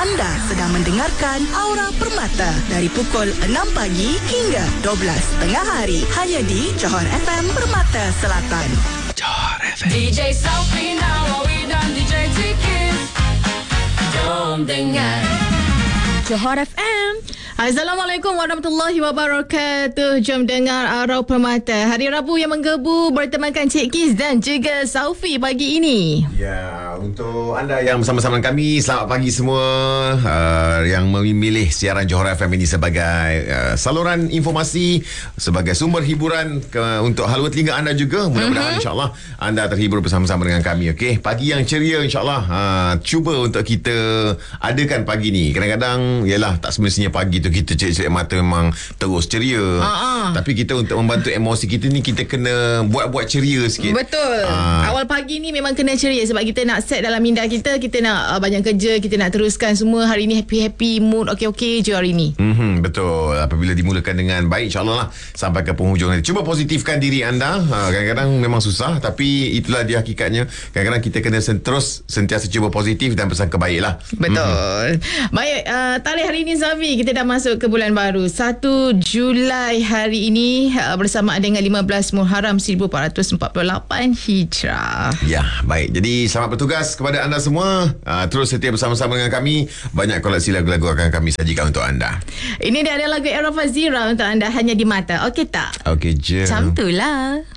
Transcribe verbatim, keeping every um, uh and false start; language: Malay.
Anda sedang mendengarkan Aura Permata dari pukul enam pagi hingga dua belas tengah hari hanya di Johor F M Permata Selatan. Johor F M. D J Sophie Nawawi dan D J Tikis. Jom dengar Johor F M. Assalamualaikum warahmatullahi wabarakatuh. Jom dengar Aura Permata hari Rabu yang menggebu bertemankan Cik Kis dan juga Saufi pagi ini. Ya, untuk anda yang bersama-sama dengan kami, selamat pagi semua uh, yang memilih siaran Johor F M ini sebagai uh, saluran informasi, sebagai sumber hiburan ke, untuk haluan telinga anda juga. Mudah-mudahan mm-hmm. insya-Allah anda terhibur bersama-sama dengan kami. Okey, pagi yang ceria insya-Allah. Uh, cuba untuk kita adakan pagi ni. Kadang-kadang yalah tak semestinya pagi tu kita cek-cek mata memang terus ceria. Ha-ha. Tapi kita untuk membantu emosi kita ni, kita kena buat-buat ceria sikit. Betul. Ha. Awal pagi ni memang kena ceria sebab kita nak set dalam minda kita, kita nak uh, banyak kerja, kita nak teruskan semua hari ni happy-happy, mood okey-okey je hari ni. Mm-hmm, betul. Apabila dimulakan dengan baik, insya-Allah lah sampai ke penghujung nanti. Cuba positifkan diri anda. Ha, kadang-kadang memang susah, tapi itulah dia hakikatnya. Kadang-kadang kita kena terus sentiasa cuba positif dan bersangka baiklah. Betul. Mm-hmm. Baik, uh, tarikh hari ni Safi, kita dah masuk ke bulan baru satu Julai hari ini uh, bersamaan dengan lima belas Muharram seribu empat ratus empat puluh lapan Hijrah. Ya, baik. Jadi selamat bertugas kepada anda semua. Uh, terus setia bersama-sama dengan kami. Banyak koleksi lagu-lagu akan kami sajikan untuk anda. Ini dia ada lagu Era Fazira untuk anda hanya di mata. Okey tak? Okey je. Macam tu lah.